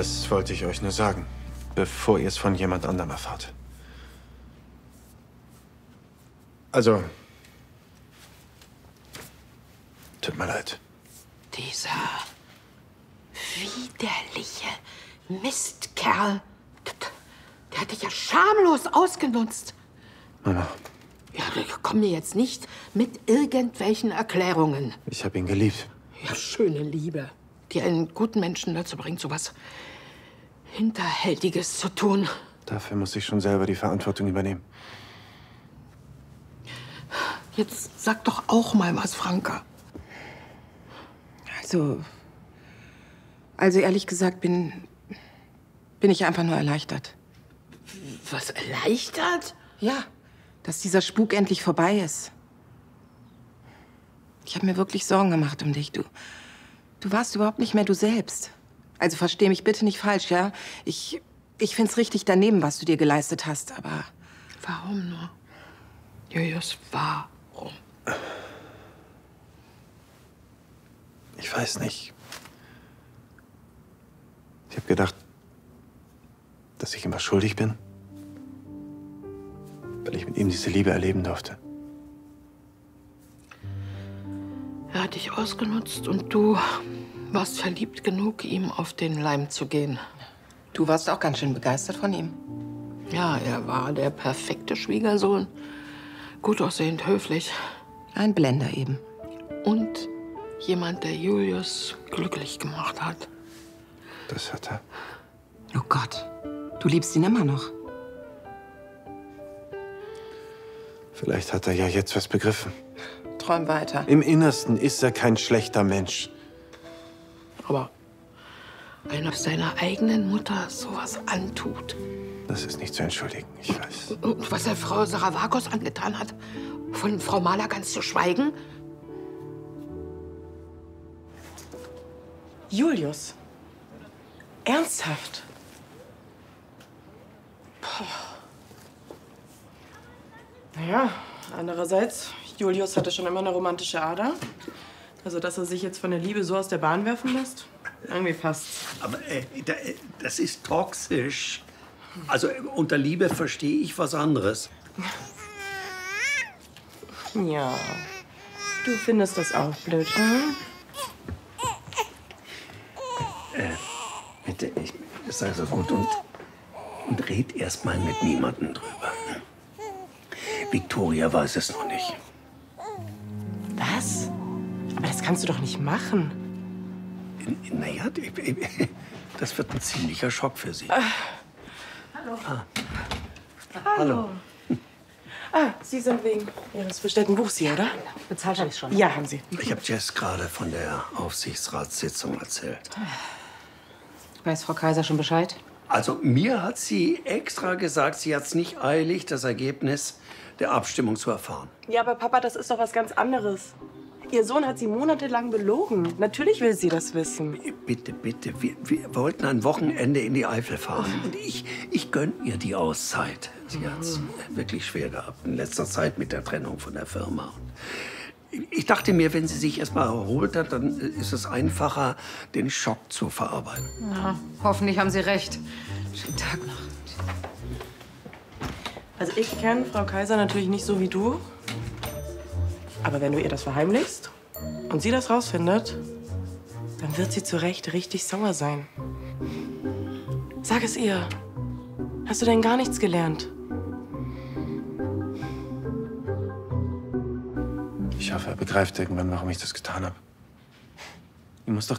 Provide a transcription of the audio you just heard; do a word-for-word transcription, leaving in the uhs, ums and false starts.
Das wollte ich euch nur sagen, bevor ihr es von jemand anderem erfahrt. Also, tut mir leid. Dieser widerliche Mistkerl, der hat dich ja schamlos ausgenutzt. Mama. Ja, komm mir jetzt nicht mit irgendwelchen Erklärungen. Ich habe ihn geliebt. Ja, schöne Liebe, die einen guten Menschen dazu bringt, sowas Hinterhältiges zu tun. Dafür muss ich schon selber die Verantwortung übernehmen. Jetzt sag doch auch mal was, Franka. Also, also ehrlich gesagt bin, bin ich einfach nur erleichtert. Was, erleichtert? Ja, dass dieser Spuk endlich vorbei ist. Ich habe mir wirklich Sorgen gemacht um dich. Du, du warst überhaupt nicht mehr du selbst. Also versteh mich bitte nicht falsch, ja? Ich, ich find's richtig daneben, was du dir geleistet hast, aber... Warum nur? Julius, warum? Ich weiß nicht. Ich habe gedacht, dass ich ihm was schuldig bin. Weil ich mit ihm diese Liebe erleben durfte. Er hat dich ausgenutzt und du warst verliebt genug, ihm auf den Leim zu gehen. Du warst auch ganz schön begeistert von ihm. Ja, er war der perfekte Schwiegersohn. Gut aussehend, höflich. Ein Blender eben. Und jemand, der Julius glücklich gemacht hat. Das hat er. Oh Gott, du liebst ihn immer noch. Vielleicht hat er ja jetzt was begriffen. Träum weiter. Im Innersten ist er kein schlechter Mensch. Aber einer seiner eigenen Mutter sowas antut. Das ist nicht zu entschuldigen, ich weiß. Und was er Frau Saravakos angetan hat, von Frau Mahler ganz zu schweigen? Julius? Ernsthaft? Puh. Naja, andererseits, Julius hatte schon immer eine romantische Ader. Also, dass er sich jetzt von der Liebe so aus der Bahn werfen lässt, irgendwie passt's. Aber äh, da, äh, das ist toxisch. Also äh, unter Liebe verstehe ich was anderes. Ja, du findest das auch blöd, hm? Äh, bitte, ich sei so gut und, und red erst mal mit niemandem drüber. Victoria weiß es noch nicht. Was? Aber das kannst du doch nicht machen. Naja, das wird ein ziemlicher Schock für sie. Ah. Hallo. Ah. Hallo. Ah, Sie sind wegen Ihres bestellten Buchs hier, oder? Bezahlt habe ich schon. Ja, haben Sie. Ich habe Jess gerade von der Aufsichtsratssitzung erzählt. Weiß Frau Kaiser schon Bescheid? Also mir hat sie extra gesagt, sie hat es nicht eilig, das Ergebnis der Abstimmung zu erfahren. Ja, aber Papa, das ist doch was ganz anderes. Ihr Sohn hat sie monatelang belogen. Natürlich will sie das wissen. Bitte, bitte. Wir, wir wollten ein Wochenende in die Eifel fahren. Und ich, ich gönn ihr die Auszeit. Sie hat es wirklich schwer gehabt in letzter Zeit mit der Trennung von der Firma. Ich dachte mir, wenn sie sich erst mal erholt hat, dann ist es einfacher, den Schock zu verarbeiten. Ja, hoffentlich haben Sie recht. Schönen Tag noch. Also ich kenne Frau Kaiser natürlich nicht so wie du. Aber wenn du ihr das verheimlichst und sie das rausfindet, dann wird sie zu Recht richtig sauer sein. Sag es ihr. Hast du denn gar nichts gelernt? Ich hoffe, er begreift irgendwann, warum ich das getan habe. Ihm muss doch